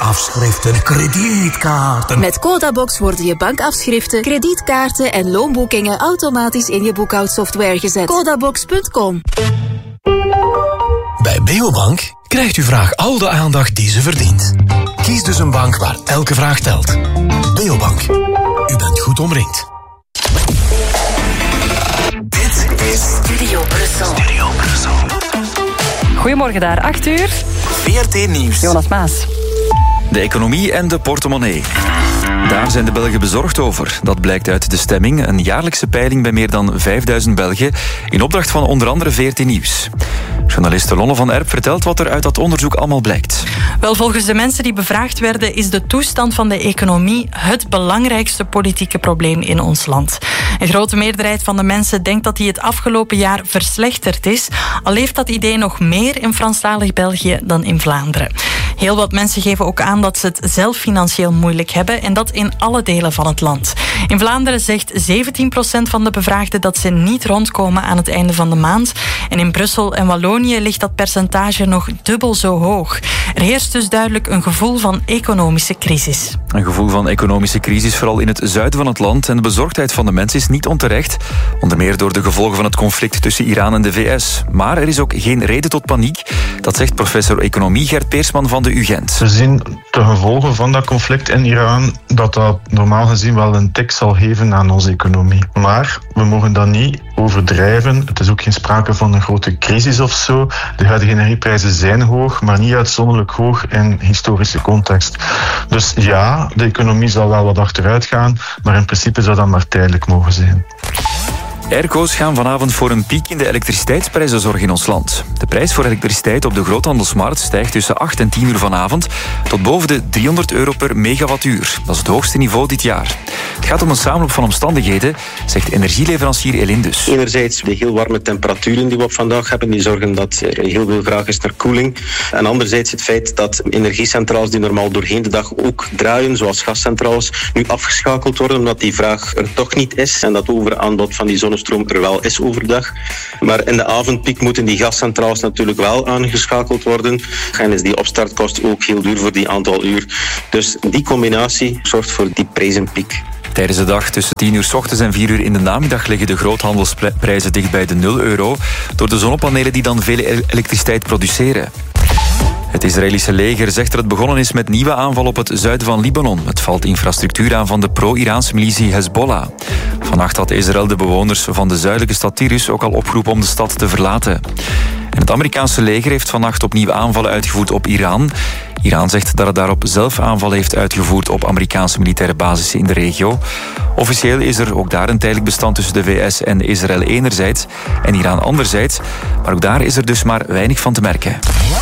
bankafschriften, kredietkaarten. Met Codabox worden je bankafschriften, kredietkaarten en loonboekingen automatisch in je boekhoudsoftware gezet. Codabox.com. Bij Beobank krijgt uw vraag al de aandacht die ze verdient. Kies dus een bank waar elke vraag telt. Beobank. U bent goed omringd. Dit is Studio Brussel. Goedemorgen daar, 8 uur. VRT Nieuws. Jonas Maas. De economie en de portemonnee. Daar zijn de Belgen bezorgd over. Dat blijkt uit De Stemming, een jaarlijkse peiling bij meer dan 5000 Belgen, in opdracht van onder andere VRT Nieuws. Journaliste Lonne van Erp vertelt wat er uit dat onderzoek allemaal blijkt. Wel, volgens de mensen die bevraagd werden is de toestand van de economie het belangrijkste politieke probleem in ons land. Een grote meerderheid van de mensen denkt dat die het afgelopen jaar verslechterd is, al leeft dat idee nog meer in Franstalig België dan in Vlaanderen. Heel wat mensen geven ook aan dat ze het zelf financieel moeilijk hebben en dat in alle delen van het land. In Vlaanderen zegt 17% van de bevraagden dat ze niet rondkomen aan het einde van de maand. En in Brussel en Wallonië ligt dat percentage nog dubbel zo hoog. Er heerst dus duidelijk een gevoel van economische crisis. Een gevoel van economische crisis, vooral in het zuiden van het land. En de bezorgdheid van de mensen is niet onterecht. Onder meer door de gevolgen van het conflict tussen Iran en de VS. Maar er is ook geen reden tot paniek. Dat zegt professor economie Gert Peersman van de UGent. We zien de gevolgen van dat conflict in Iran dat normaal gezien wel een tik zal geven aan onze economie. Maar we mogen dat niet overdrijven. Het is ook geen sprake van een grote crisis of zo. De huidige energieprijzen zijn hoog, maar niet uitzonderlijk hoog in historische context. Dus ja, de economie zal wel wat achteruit gaan, maar in principe zou dat maar tijdelijk mogen zijn. Airco's gaan vanavond voor een piek in de elektriciteitsprijzen zorgen in ons land. De prijs voor elektriciteit op de groothandelsmarkt stijgt tussen 8 en 10 uur vanavond tot boven de €300 per megawattuur. Dat is het hoogste niveau dit jaar. Het gaat om een samenloop van omstandigheden, zegt energieleverancier Elindus. Enerzijds de heel warme temperaturen die we op vandaag hebben, die zorgen dat er heel veel vraag is naar koeling. En anderzijds het feit dat energiecentrales die normaal doorheen de dag ook draaien, zoals gascentrales, nu afgeschakeld worden omdat die vraag er toch niet is en dat overaanbod van die zonnestroom er wel is overdag. Maar in de avondpiek moeten die gascentrales natuurlijk wel aangeschakeld worden. En is die opstartkost ook heel duur voor die aantal uur. Dus die combinatie zorgt voor die prijzenpiek. Tijdens de dag tussen 10 uur 's ochtends en 4 uur in de namiddag liggen de groothandelsprijzen dicht bij de €0 door de zonnepanelen die dan veel elektriciteit produceren. Het Israëlische leger zegt dat het begonnen is met nieuwe aanval op het zuiden van Libanon. Het valt infrastructuur aan van de pro-Iraanse militie Hezbollah. Vannacht had Israël de bewoners van de zuidelijke stad Tirus ook al opgeroepen om de stad te verlaten. En het Amerikaanse leger heeft vannacht opnieuw aanvallen uitgevoerd op Iran. Iran zegt dat het daarop zelf aanvallen heeft uitgevoerd op Amerikaanse militaire basissen in de regio. Officieel is er ook daar een tijdelijk bestand tussen de VS en Israël enerzijds en Iran anderzijds. Maar ook daar is er dus maar weinig van te merken.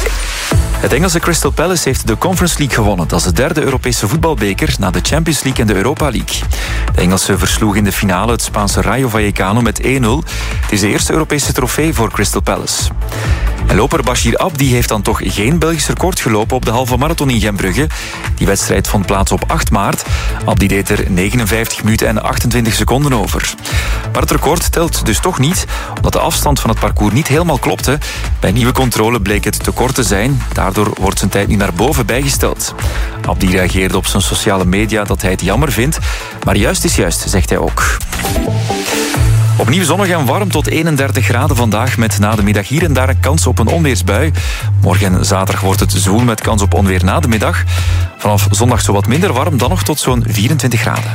Het Engelse Crystal Palace heeft de Conference League gewonnen. Dat is de derde Europese voetbalbeker na de Champions League en de Europa League. De Engelsen versloegen in de finale het Spaanse Rayo Vallecano met 1-0. Het is de eerste Europese trofee voor Crystal Palace. En loper Bashir Abdi heeft dan toch geen Belgisch record gelopen op de halve marathon in Gentbrugge. Die wedstrijd vond plaats op 8 maart. Abdi deed er 59 minuten en 28 seconden over. Maar het record telt dus toch niet, omdat de afstand van het parcours niet helemaal klopte. Bij nieuwe controle bleek het te kort te zijn. Daardoor wordt zijn tijd nu naar boven bijgesteld. Abdi reageerde op zijn sociale media dat hij het jammer vindt. Maar juist is juist, zegt hij ook. Opnieuw zonnig en warm tot 31 graden vandaag met na de middag hier en daar een kans op een onweersbui. Morgen en zaterdag wordt het zwoel met kans op onweer na de middag. Vanaf zondag zo wat minder warm, dan nog tot zo'n 24 graden.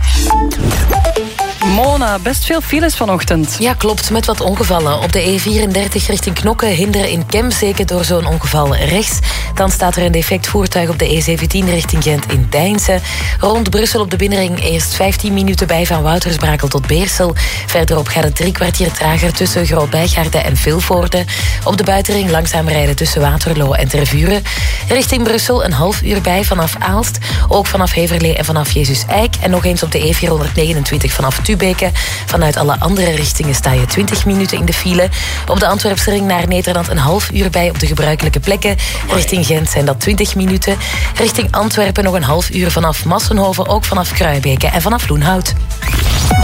Mona, best veel files vanochtend. Ja, klopt, met wat ongevallen. Op de E34 richting Knokke hinderen in Kemzeke door zo'n ongeval rechts. Dan staat er een defect voertuig op de E17 richting Gent in Deinse. Rond Brussel op de binnenring eerst 15 minuten bij van Woutersbrakel tot Beersel. Verderop gaat het 3 kwartier trager tussen Groot-Bijgaarden en Vilvoorde. Op de buitenring langzaam rijden tussen Waterloo en Tervuren. Richting Brussel een half uur bij vanaf Aalst. Ook vanaf Heverlee en vanaf Jezus Eik. En nog eens op de E429 vanaf Tubeke. Vanuit alle andere richtingen sta je 20 minuten in de file. Op de Antwerpse ring naar Nederland een half uur bij op de gebruikelijke plekken. Richting Gent zijn dat 20 minuten. Richting Antwerpen nog een half uur vanaf Massenhoven, ook vanaf Kruibeke en vanaf Loenhout.